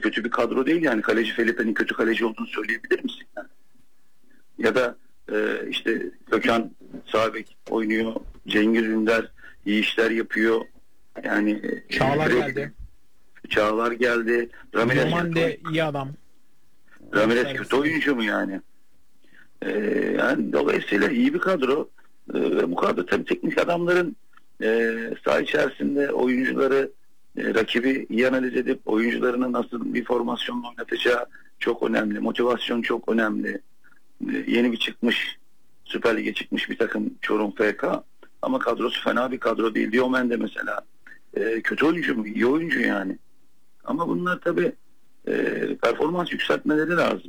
kötü bir kadro değil yani. Kaleci Felipe'nin kötü kaleci olduğunu söyleyebilir misin? Yani? Ya da işte Gökhan sağ bek oynuyor. Cengiz Ünder iyi işler yapıyor. Yani Çağlar geldi. Çağlar geldi. Roman de iyi adam. Ramirez kötü oyuncu mu yani? Yani dolayısıyla iyi bir kadro. Ve bu kadro tabii teknik adamların saha içerisinde oyuncuları rakibi iyi analiz edip oyuncularını nasıl bir formasyonla oynatacağı çok önemli. Motivasyon çok önemli. Yeni bir çıkmış, Süper Lig'e çıkmış bir takım Çorum FK ama kadrosu fena bir kadro değil. Diomen de mesela kötü oyuncu mu? İyi oyuncu yani. Ama bunlar tabii performans yükseltmeleri lazım.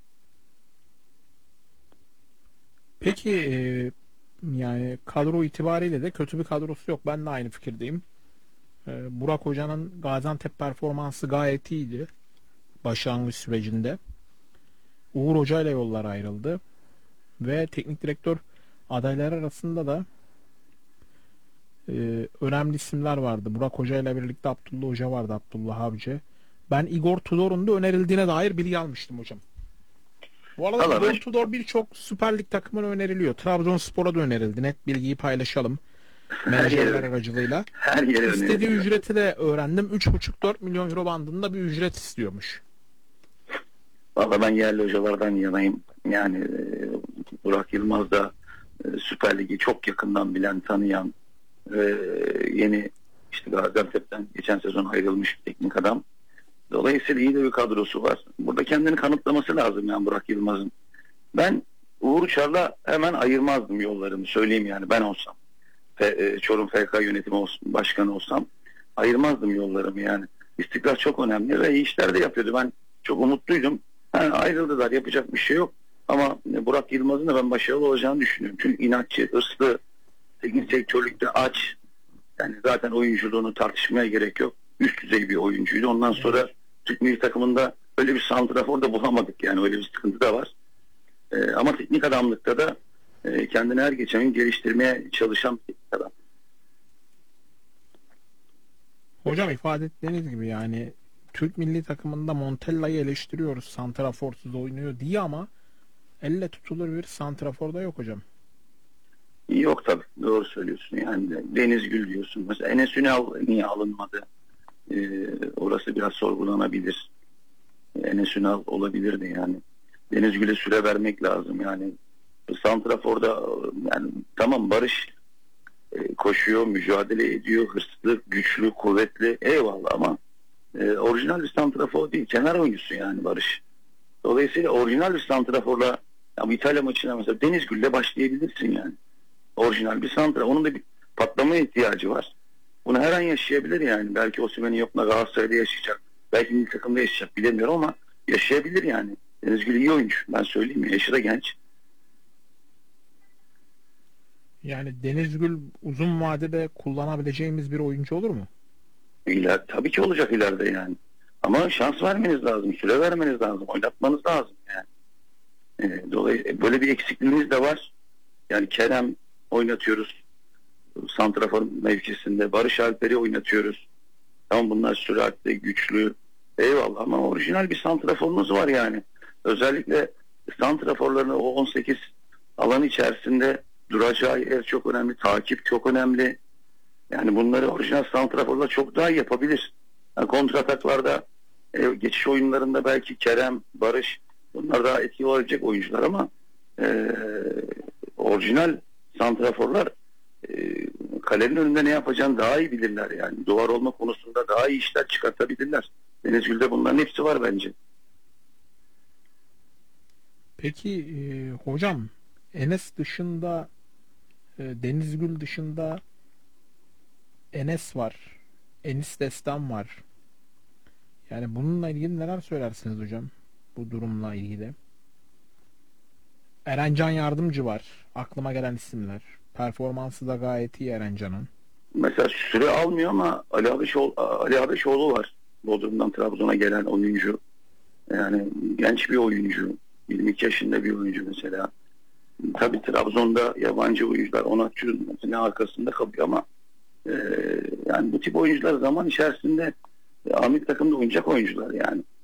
Peki yani kadro itibariyle de kötü bir kadrosu yok. Ben de aynı fikirdeyim. Burak Hoca'nın Gaziantep performansı gayet iyiydi başlangıç sürecinde. Uğur Hoca ile yollar ayrıldı. Ve teknik direktör adayları arasında da önemli isimler vardı. Burak Hoca ile birlikte Abdullah Hoca vardı, Abdullah Avcı. Ben Igor Tudor'un da önerildiğine dair bilgi almıştım hocam. Bu arada Igor Tudor birçok Süper Lig takımına öneriliyor. Trabzonspor'a da önerildi. Net bilgiyi paylaşalım. Menajerler aracılığıyla. Her yere İstediği ücreti de öğrendim. 3,5-4 milyon euro bandında bir ücret istiyormuş. Valla ben yerli hocalardan yanayım. Yani Burak Yılmaz da Süper Lig'i çok yakından bilen, tanıyan ve yeni işte Gaziantep'ten geçen sezon ayrılmış bir teknik adam. Dolayısıyla iyi de bir kadrosu var. Burada kendini kanıtlaması lazım yani Burak Yılmaz'ın. Ben Uğur Uçar'la hemen ayırmazdım yollarımı söyleyeyim yani ben olsam. Çorum FK yönetimi başkanı olsam ayırmazdım yollarımı yani. İstikrar çok önemli ve iyi işler de yapıyordu. Ben çok umutluydum. Ayrıldılar, yapacak bir şey yok. Ama Burak Yılmaz'ın da ben başarılı olacağını düşünüyorum. Çünkü inatçı, hırslı, teknik direktörlükte aç. Yani zaten oyunculuğunu tartışmaya gerek yok. Üst düzey bir oyuncuydu. Ondan sonra Türk milli takımında öyle bir santrafor da bulamadık yani. Öyle bir sıkıntı da var. Ama teknik adamlıkta da kendini her geçen gün geliştirmeye çalışan bir teknik adam. Hocam ifade ettiğiniz gibi yani Türk milli takımında Montella'yı eleştiriyoruz. Santraforsuz oynuyor diye ama elle tutulur bir santrafor da yok hocam. Yok tabii. Doğru söylüyorsun. Yani Deniz Gül diyorsun. Mesela Enes Ünal niye alınmadı? Orası biraz sorgulanabilir. Enes Ünal olabilirdi yani. Deniz Gül'e süre vermek lazım yani. Santrafor'da yani tamam Barış koşuyor, mücadele ediyor, hırslı, güçlü, kuvvetli eyvallah ama orijinal bir santrafor değil. Kenar oyuncusu yani Barış. Dolayısıyla orijinal bir santraforla ya İtalya maçına mesela Deniz Gül'le başlayabilirsin yani. Orijinal bir santrafor. Onun da bir patlamaya ihtiyacı var. Bunu her an yaşayabilir yani. Belki Osimhen'in yokluğunda Galatasaray'da yaşayacak. Belki milli takımda yaşayacak bilemiyorum ama yaşayabilir yani. Deniz Gül iyi oyuncu. Ben söyleyeyim mi? Yaşı da genç. Yani Deniz Gül uzun vadede kullanabileceğimiz bir oyuncu olur mu? Tabii ki olacak ileride yani. Ama şans vermeniz lazım. Süre vermeniz lazım. Oynatmanız lazım yani. Dolayısıyla böyle bir eksikliğiniz de var. Yani Kerem oynatıyoruz. Santrafor mevkisinde. Barış Alper'i oynatıyoruz. Tamam bunlar süratli, güçlü. Eyvallah ama orijinal bir santraforunuz var yani. Özellikle santraforların o 18 alan içerisinde duracağı yer çok önemli. Takip çok önemli. Yani bunları orijinal santraforla çok daha iyi yapabilir. Yani kontrataklarda, geçiş oyunlarında belki Kerem, Barış bunlar daha etkili olabilecek oyuncular ama orijinal santraforlar kalenin önünde ne yapacağını daha iyi bilirler yani. Duvar olma konusunda daha iyi işler çıkartabilirler. Deniz Gül'de bunların hepsi var bence. Peki hocam Enes dışında Deniz Gül dışında Enes var. Enis Destan var. Yani bununla ilgili neler söylersiniz hocam? Bu durumla ilgili. Erencan Yardımcı var. Aklıma gelen isimler. Performansı da gayet iyi Erencan'ın. Mesela süre almıyor ama Ali Abeşoğlu var. Bodrum'dan Trabzon'a gelen oyuncu. Yani genç bir oyuncu. 22 yaşında bir oyuncu mesela. Tabii Trabzon'da yabancı oyuncular Onatçı'nın mesela arkasında kalıyor ama yani bu tip oyuncular zaman içerisinde milli takımda oynayacak oyuncular yani.